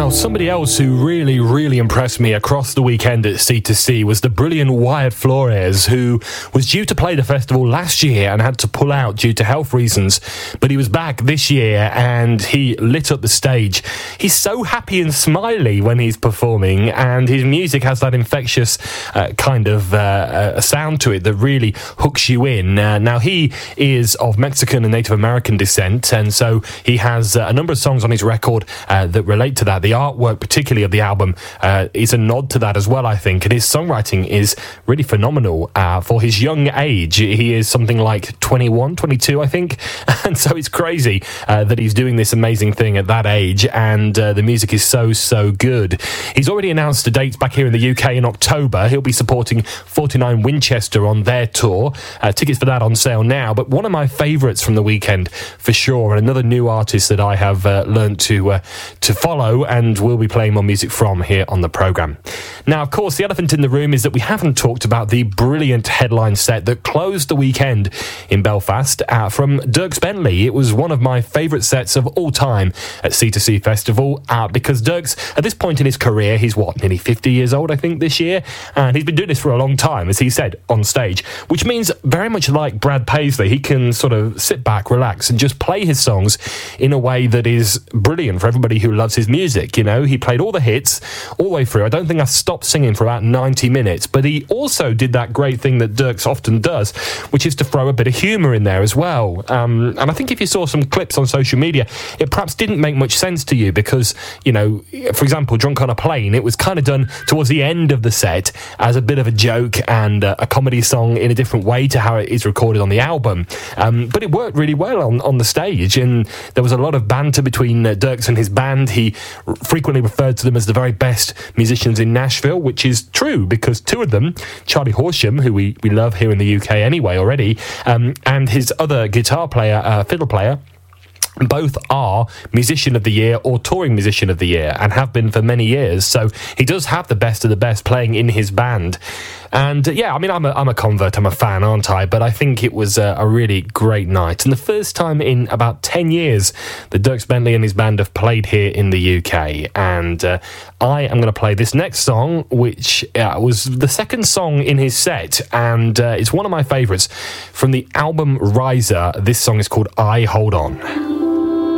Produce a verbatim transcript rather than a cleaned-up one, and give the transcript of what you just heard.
Somebody else who really, really impressed me across the weekend at C two C was the brilliant Wyatt Flores, who was due to play the festival last year and had to pull out due to health reasons. But he was back this year and he lit up the stage. He's so happy and smiley when he's performing, and his music has that infectious uh, kind of uh, uh, sound to it that really hooks you in. Uh, now, he is of Mexican and Native American descent, and so he has uh, a number of songs on his record uh, that relate to that. The artwork, particularly of the album, uh, is a nod to that as well, I think. And his songwriting is really phenomenal uh, for his young age. He is something like twenty-one, twenty-two, I think. And so it's crazy uh, that he's doing this amazing thing at that age. And uh, the music is so, so good. He's already announced the dates back here in the U K in October. He'll be supporting forty-nine Winchester on their tour. Uh, tickets for that on sale now. But one of my favourites from the weekend, for sure, and another new artist that I have uh, learned to uh, to follow and will be playing more music from here on the programme. Now, of course, the elephant in the room is that we haven't talked about the brilliant headline set that closed the weekend in Belfast uh, from Dierks Bentley. It was one of my favourite sets of all time at C two C Festival uh, because Dierks, at this point in his career, he's what, nearly fifty years old, I think, this year, and he's been doing this for a long time, as he said, on stage, which means very much like Brad Paisley, he can sort of sit back, relax, and just play his songs in a way that is brilliant for everybody who loves his music. You know, he played all the hits all the way through. I don't think I stopped singing for about ninety minutes, but he also did that great thing that Dierks often does, which is to throw a bit of humour in there as well. Um, and I think if you saw some clips on social media, it perhaps didn't make much sense to you because, you know, for example, Drunk on a Plane, it was kind of done towards the end of the set as a bit of a joke and uh, a comedy song in a different way to how it is recorded on the album. Um, but it worked really well on, on the stage, and there was a lot of banter between uh, Dierks and his band. He r- frequently referred to them as the very best musicians in Nashville, which is true because two of them, Charlie Horsham, who we, we love here in the U K anyway already, um, and his other guitar player, uh, fiddle player, both are Musician of the Year or Touring Musician of the Year and have been for many years. So he does have the best of the best playing in his band. And uh, yeah, I mean, I'm a, I'm a convert, I'm a fan, aren't I? But I think it was a, a really great night. And the first time in about ten years that Dierks Bentley and his band have played here in the U K. And uh, I am going to play this next song, which uh, was the second song in his set. And uh, it's one of my favourites from the album Riser. This song is called I Hold On.